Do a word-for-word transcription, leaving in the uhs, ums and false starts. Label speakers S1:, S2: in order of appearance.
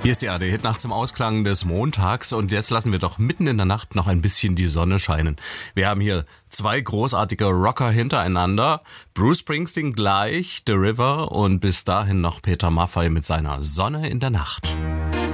S1: Hier ist die A R D-Hit nachts im Ausklang des Montags und jetzt lassen wir doch mitten in der Nacht noch ein bisschen die Sonne scheinen. Wir haben hier zwei großartige Rocker hintereinander, Bruce Springsteen gleich, The River und bis dahin noch Peter Maffay mit seiner Sonne in der Nacht.